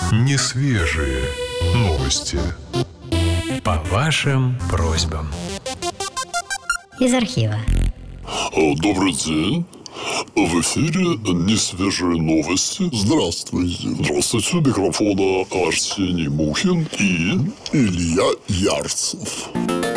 Несвежие новости. По вашим просьбам. Из архива. Добрый день. В эфире несвежие новости. Здравствуйте. Здравствуйте. У микрофона Арсений Мухин и Илья Ярцев.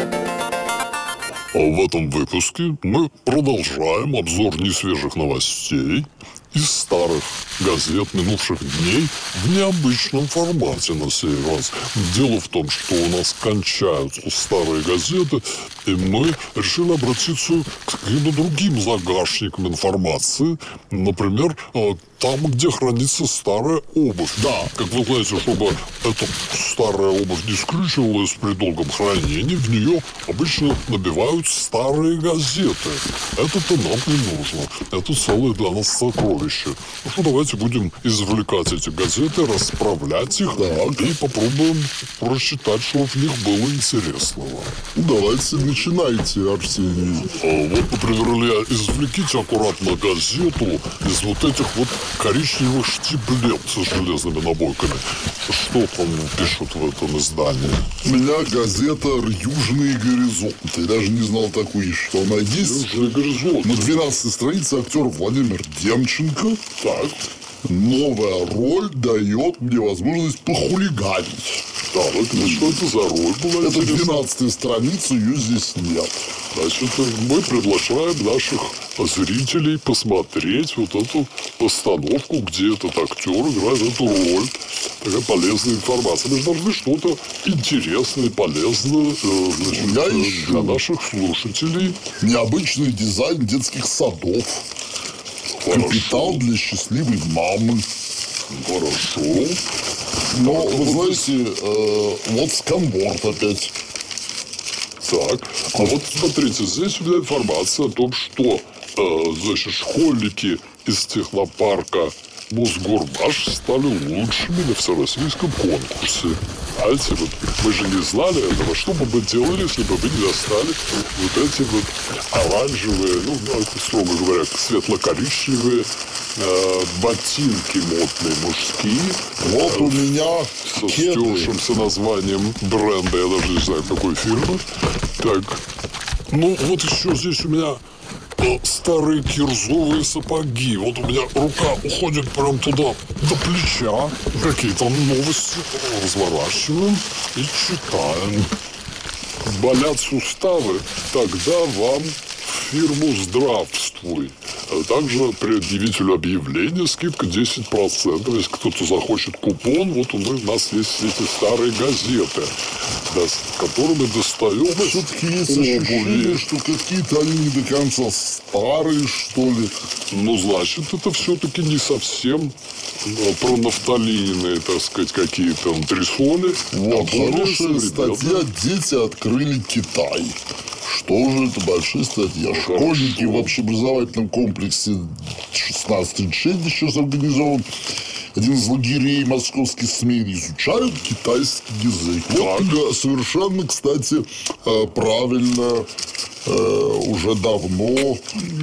в этом выпуске мы продолжаем обзор несвежих новостей из старых газет минувших дней в необычном формате на сей раз. Дело в том, что у нас кончаются старые газеты, и мы решили обратиться к каким-то другим загашникам информации. Например, там, где хранится старая обувь. Да. Как вы знаете, чтобы эта старая обувь не скручивалась при долгом хранении, в нее обычно набивают старые газеты. Это-то нам не нужно. Это целое для нас сокровище. Ну что, давайте будем извлекать эти газеты, расправлять их, и попробуем прочитать, что в них было интересного. Давайте начинайте, Арсений. Вот, например, Илья, извлеките аккуратно газету из вот этих вот коричневых штиблет с железными набойками. Что там пишут в этом издании? У меня газета «Южные горизонты». Я даже не знал такой, что она есть. Южный горизонт. На 12-й странице актер Владимир Демченко. Так. Новая роль дает мне возможность похулиганить. Так, что это за роль была? Это 12-я страница, ее здесь нет. Значит, мы приглашаем наших зрителей посмотреть вот эту постановку, где этот актер играет эту роль. Такая полезная информация. Мы же должны что-то интересное, полезное, значит, для наших слушателей. Необычный дизайн детских садов. Капитал для счастливой мамы. Хорошо. Но, вы знаете, вот сканворд опять. Так, а вот смотрите, здесь у меня информация о том, что, значит, школьники из технопарка Мосгорбаш стали лучшими на всероссийском конкурсе. Знаете, вот мы же не знали этого. Что бы мы делали, если бы вы не достали вот эти вот оранжевые, ну, строго говоря, светло-коричневые ботинки модные мужские. Вот у меня со стершимся названием бренда. Я даже не знаю, какой фирмы. Так, ну вот еще здесь у меня старые кирзовые сапоги. Вот у меня рука уходит прям туда, до плеча. Какие там новости. Разворачиваем и читаем. Болят суставы? Тогда вам в фирму «Здравствуй». Также предъявителю объявления скидка 10%. Если кто-то захочет купон, вот у нас есть эти старые газеты, да, с которыми достаем. Все-таки есть ощущение, что какие-то они не до конца старые, что ли. Ну, значит, это все-таки не совсем пронафталинные, так сказать, какие-то антресоли. Вот, хорошая статья «Дети открыли Китай». Что же это большая статья? Школьники в общеобразовательном комплексе 1636 сейчас организован. Один из лагерей московских СМИ изучают китайский язык. Вот совершенно, кстати, правильно, уже давно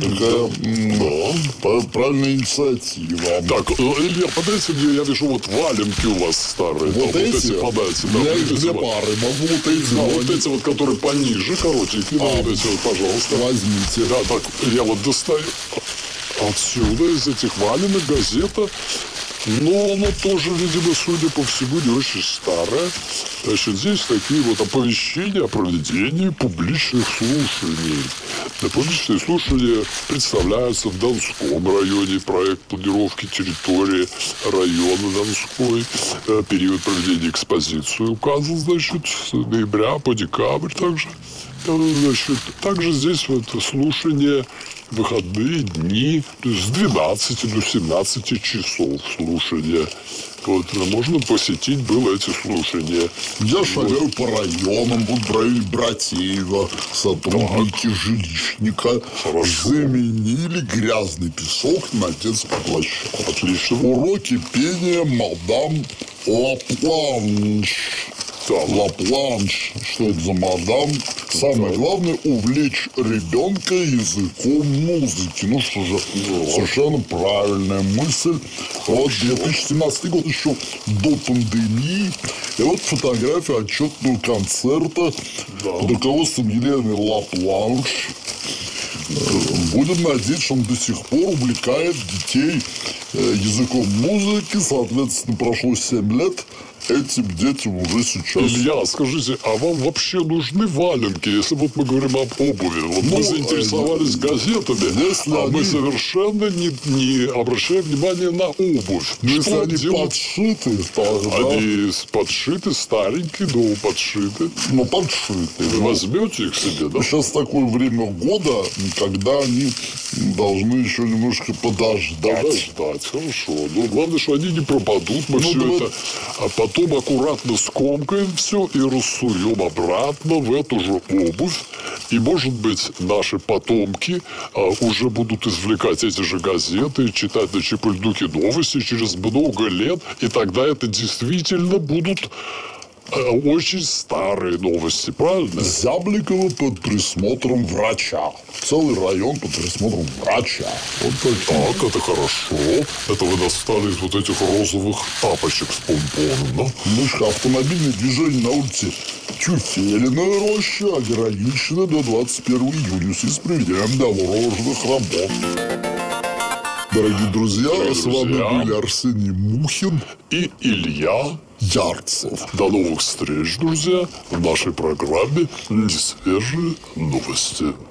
такая правильная инициатива. Так, Илья, подайте мне, я вижу, вот валенки у вас старые. Вот эти? Подайте. Я их две пары могу. Вот эти. Вот эти вот, которые пониже, коротенькие. Вот эти вот, пожалуйста. Возьмите. Да, так, я вот достаю отсюда, из этих валенок, газета. Но оно тоже, видимо, судя по всему, не очень старое. Значит, здесь такие вот оповещения о проведении публичных слушаний. Публичные слушания представляются в Донском районе. Проект планировки территории района Донской. Период проведения экспозиции указан, значит, с ноября по декабрь также. Значит, также здесь вот слушания выходные дни, то есть с 12 до 17 часов слушания. Вот, можно посетить было эти слушания. Я шагаю по районам, вот в районе Братеева сотрудники жилищника заменили грязный песок на детскую площадку. Отлично. Уроки пения мадам Лапланш. Ла-Планш, что это за мадам. Самое главное – увлечь ребенка языком музыки. Ну что же, совершенно правильная мысль. Вот 2017 год, еще до пандемии. И вот фотография отчетного концерта под руководством Елены Ла-Планш. Будем надеяться, что он до сих пор увлекает детей языком музыки. Соответственно, прошло 7 лет. Этим детям уже сейчас... Илья, скажите, а вам вообще нужны валенки, если вот мы говорим об обуви? Вот мы заинтересовались газетами, если мы они- совершенно не обращаем внимания на обувь. Если Что они делать? подшиты, тогда... Они подшиты, старенькие, но подшиты. Ну, подшиты. Вы возьмете их себе, да? Сейчас такое время года, когда они должны еще немножко подождать. Подождать, хорошо. Но главное, что они не пропадут. Мы все давай- это... А потом аккуратно скомкаем все и рассуем обратно в эту же обувь. И, может быть, наши потомки уже будут извлекать эти же газеты, читать на Чепыльдуке новости через много лет. И тогда это действительно будут очень старые новости, правильно? Зябликова под присмотром врача. Целый район под присмотром врача. Вот так, это хорошо. Это вы достали из вот этих розовых тапочек с помпоном, да? Мышка, автомобильное движение на улице Тюфелиная роща ограничено до 21 июня в связи с проведением дорожных работ. Дорогие друзья, с вами были Арсений Мухин И Илья. Ярцев. До новых встреч, друзья, в нашей программе «Несвежие новости».